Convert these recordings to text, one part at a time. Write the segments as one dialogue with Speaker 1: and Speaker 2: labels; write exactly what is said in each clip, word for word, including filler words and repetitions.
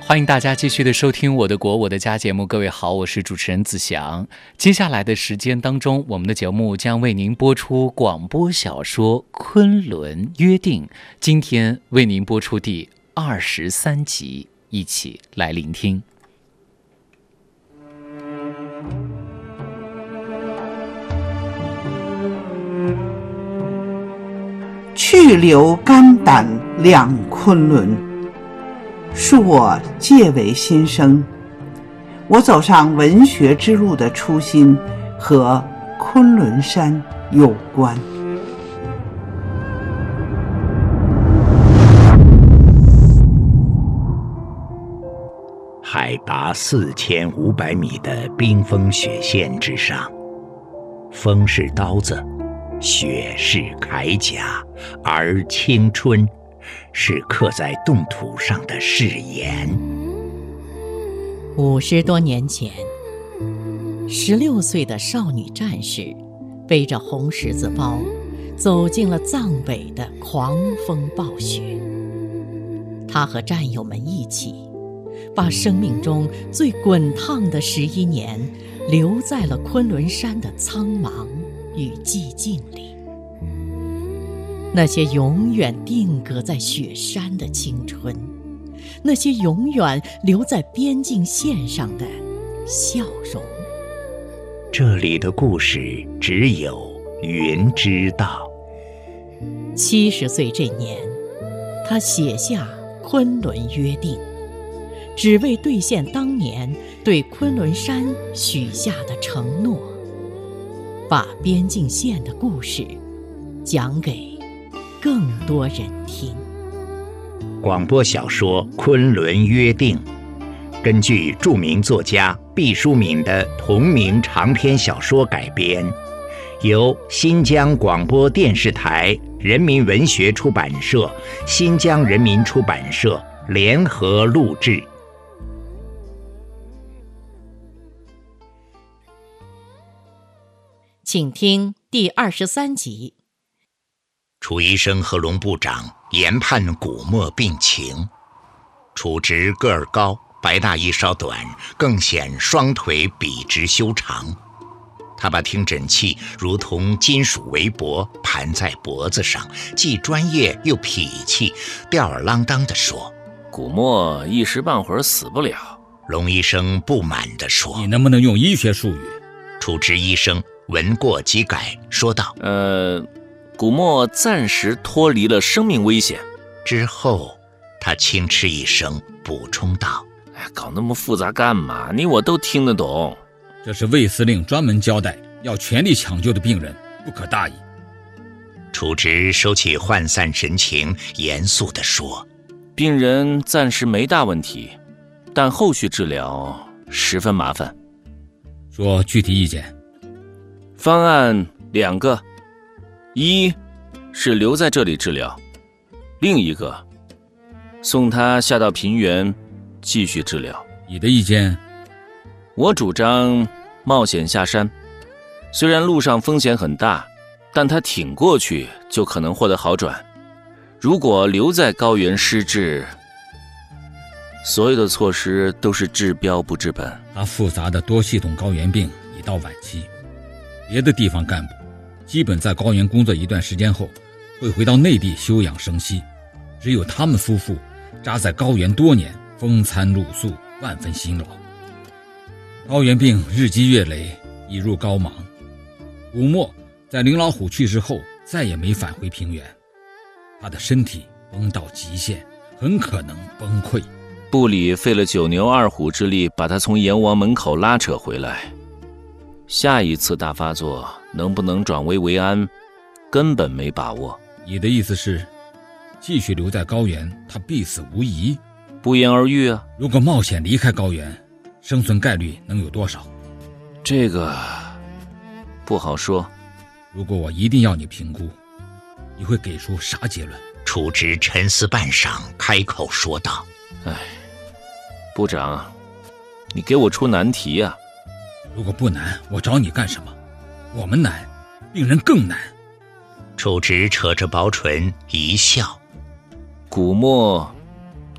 Speaker 1: 欢迎大家继续的收听我的国我的家节目。各位好，我是主持人子祥。接下来的时间当中，我们的节目将为您播出广播小说《昆仑约定》，今天为您播出第二十三集，一起来聆听。
Speaker 2: 去留肝胆两昆仑，恕我介为新生。我走上文学之路的初心和昆仑山有关。
Speaker 3: 海拔四千五百米的冰封雪线之上，风是刀子，雪是铠甲，而青春是刻在冻土上的誓言。
Speaker 4: 五十多年前，十六岁的少女战士背着红十字包，走进了藏北的狂风暴雪。她和战友们一起，把生命中最滚烫的十一年留在了昆仑山的苍茫与寂静里。那些永远定格在雪山的青春，那些永远留在边境线上的笑容。
Speaker 3: 这里的故事只有云知道。
Speaker 4: 七十岁这年，他写下《昆仑约定》，只为兑现当年对昆仑山许下的承诺，把边境线的故事讲给更多人听。
Speaker 3: 广播小说《昆仑约定》根据著名作家毕淑敏的同名长篇小说改编，由新疆广播电视台人民文学出版社、新疆人民出版社联合录制。
Speaker 4: 请听第二十三集。
Speaker 3: 楚医生和龙部长研判古墨病情。楚直个儿高，白大衣稍短，更显双腿笔直修长。他把听诊器如同金属围脖盘在脖子上，既专业又痞气，吊儿郎当地说：
Speaker 5: 古墨一时半会儿死不了。
Speaker 3: 龙医生不满地说：
Speaker 6: 你能不能用医学术语？
Speaker 3: 楚直医生闻过即改，说道：
Speaker 5: 呃古墨暂时脱离了生命危险。
Speaker 3: 之后他轻嗤一声，补充道：
Speaker 5: 哎，搞那么复杂干嘛？你我都听得懂。
Speaker 6: 这是卫司令专门交代要全力抢救的病人，不可大意。
Speaker 3: 楚直收起涣散神情，严肃地说：
Speaker 5: 病人暂时没大问题，但后续治疗十分麻烦。
Speaker 6: 说具体意见。
Speaker 5: 方案两个，一是留在这里治疗，另一个送他下到平原继续治疗。
Speaker 6: 你的意见？
Speaker 5: 我主张冒险下山，虽然路上风险很大，但他挺过去就可能获得好转。如果留在高原失治，所有的措施都是治标不治本。
Speaker 6: 他复杂的多系统高原病已到晚期，别的地方干部基本在高原工作一段时间后会回到内地休养生息，只有他们夫妇扎在高原多年，风餐露宿，万分辛劳。高原病日积月累，已入高茫。古墨在林老虎去世后再也没返回平原，他的身体绷到极限，很可能崩溃。
Speaker 5: 部里费了九牛二虎之力把他从阎王门口拉扯回来，下一次大发作能不能转危为安，根本没把握。
Speaker 6: 你的意思是继续留在高原，他必死无疑？
Speaker 5: 不言而喻啊。
Speaker 6: 如果冒险离开高原，生存概率能有多少？
Speaker 5: 这个不好说。
Speaker 6: 如果我一定要你评估，你会给出啥结论？
Speaker 3: 楚直沉思半晌，开口说道：
Speaker 5: 哎，部长，你给我出难题啊。
Speaker 6: 如果不难，我找你干什么？我们难，病人更难。
Speaker 3: 楚直扯着薄唇一笑：
Speaker 5: 古墨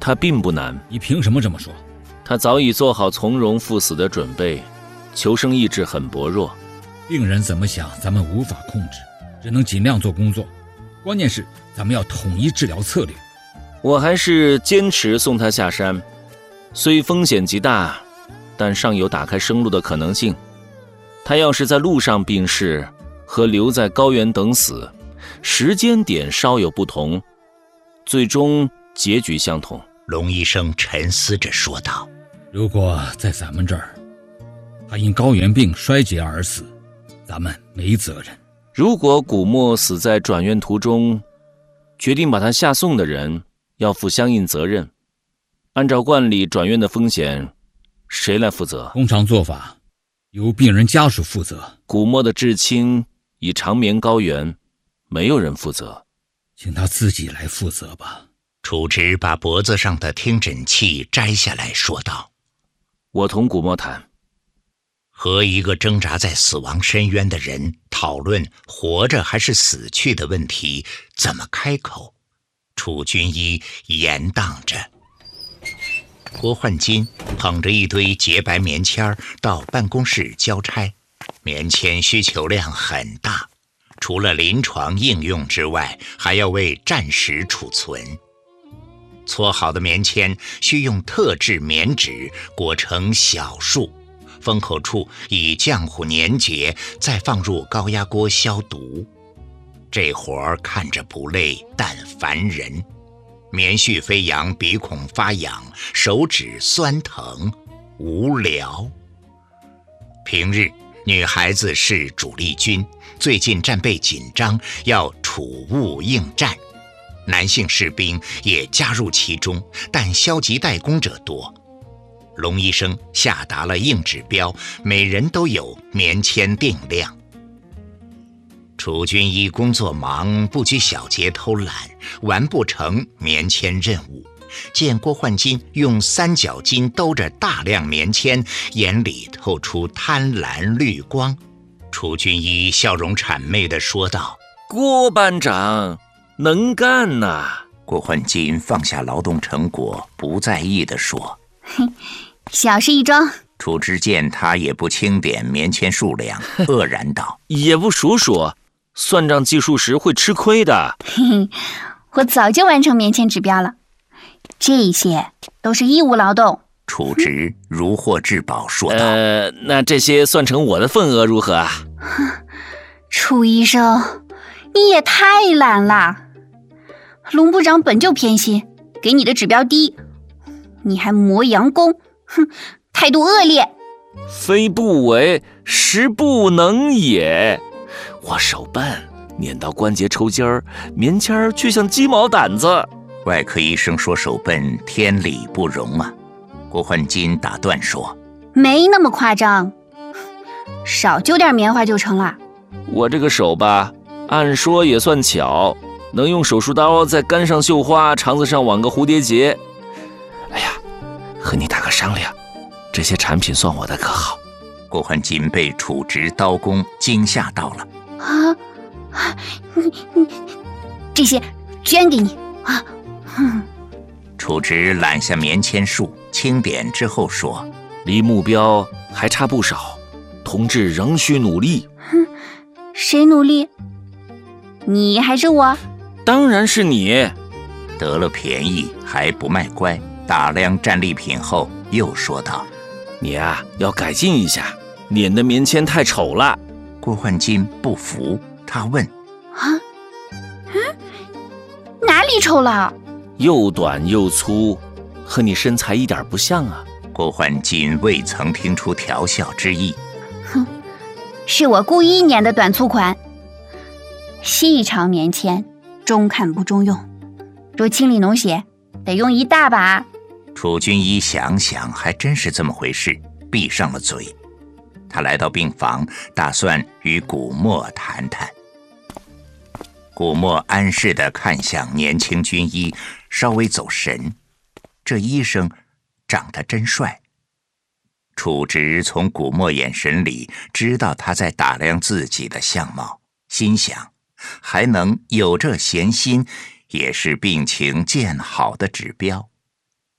Speaker 5: 他并不难。
Speaker 6: 你凭什么这么说？
Speaker 5: 他早已做好从容赴死的准备，求生意志很薄弱。
Speaker 6: 病人怎么想，咱们无法控制，只能尽量做工作。关键是咱们要统一治疗策略。
Speaker 5: 我还是坚持送他下山，虽风险极大，但尚有打开生路的可能性。他要是在路上病逝，和留在高原等死，时间点稍有不同，最终结局相同。
Speaker 3: 龙医生沉思着说道：
Speaker 6: 如果在咱们这儿，他因高原病衰竭而死，咱们没责任。
Speaker 5: 如果古墨死在转院途中，决定把他下送的人要负相应责任。按照惯例，转院的风险谁来负责？
Speaker 6: 通常做法由病人家属负责。
Speaker 5: 古墨的至亲已长眠高原，没有人负责，
Speaker 6: 请他自己来负责吧。
Speaker 3: 楚直把脖子上的听诊器摘下来说道：
Speaker 5: 我同古墨谈。
Speaker 3: 和一个挣扎在死亡深渊的人讨论活着还是死去的问题，怎么开口？楚军医言荡着。郭焕金捧着一堆洁白棉签到办公室交差，棉签需求量很大，除了临床应用之外，还要为战时储存。搓好的棉签需用特制棉纸裹成小束，封口处以浆糊粘结，再放入高压锅消毒。这活儿看着不累，但烦人。棉絮飞扬，鼻孔发痒，手指酸疼，无聊。平日女孩子是主力军，最近战备紧张，要储物应战。男性士兵也加入其中，但消极怠工者多。龙医生下达了硬指标，每人都有棉签定量。楚军医工作忙，不拘小节偷懒，完不成棉签任务。见郭焕金用三角巾兜着大量棉签，眼里透出贪婪绿光。楚军医笑容谄媚地说道：
Speaker 5: 郭班长能干呐、啊！
Speaker 3: 郭焕金放下劳动成果，不在意地说：
Speaker 7: 小事一桩。
Speaker 3: 楚之见他也不清点棉签数量，愕然道：
Speaker 5: 也不数数，算账计数时会吃亏的。
Speaker 7: 嘿嘿，我早就完成棉签指标了，这些都是义务劳动。
Speaker 3: 楚直如获至宝说道：
Speaker 5: 呃，那这些算成我的份额如何啊？
Speaker 7: 楚医生，你也太懒了。龙部长本就偏心，给你的指标低，你还磨洋工，哼，态度恶劣。
Speaker 5: 非不为，实不能也。我手笨，捻到关节抽筋儿，棉签儿却像鸡毛掸子。
Speaker 3: 外科医生说手笨，天理不容啊！郭焕金打断说：
Speaker 7: 没那么夸张，少揪点棉花就成了。
Speaker 5: 我这个手吧，按说也算巧，能用手术刀在肝上绣花，肠子上网个蝴蝶结。哎呀，和你打个商量，这些产品算我的可好？
Speaker 3: 郭焕金被楚直刀工惊吓到了。
Speaker 7: 啊，你你这些捐给你啊！哼。
Speaker 3: 楚直揽下棉签束，清点之后说：
Speaker 5: 离目标还差不少，同志仍需努力。
Speaker 7: 哼，谁努力？你还是我？
Speaker 5: 当然是你。
Speaker 3: 得了便宜还不卖乖，打量战利品后又说道：
Speaker 5: 你啊，要改进一下，捻的棉签太丑了。
Speaker 3: 郭焕金不服，他问：
Speaker 7: 啊，嗯，哪里丑了？
Speaker 5: 又短又粗，和你身材一点不像啊。
Speaker 3: 郭焕金未曾听出调笑之意。
Speaker 7: 哼，是我故意捻的短粗款。细长棉签中看不中用，若清理脓血得用一大把。
Speaker 3: 楚军医想想还真是这么回事，闭上了嘴。他来到病房，打算与古墨谈谈。古墨安适地看向年轻军医，稍微走神。这医生长得真帅。楚直从古墨眼神里知道他在打量自己的相貌，心想还能有这闲心，也是病情见好的指标。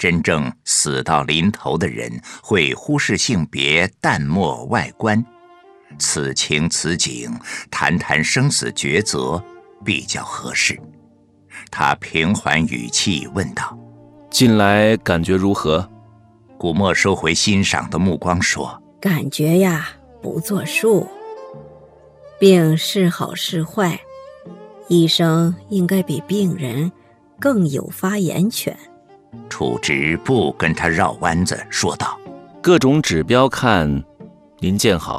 Speaker 3: 真正死到临头的人会忽视性别，淡漠外观，此情此景，谈谈生死抉择比较合适。他平缓语气问道：
Speaker 5: 近来感觉如何？
Speaker 3: 古墨收回欣赏的目光说：
Speaker 8: 感觉呀，不作数。病是好是坏，医生应该比病人更有发言权。
Speaker 3: 楚直不跟他绕弯子，说道：
Speaker 5: 各种指标看，您见好。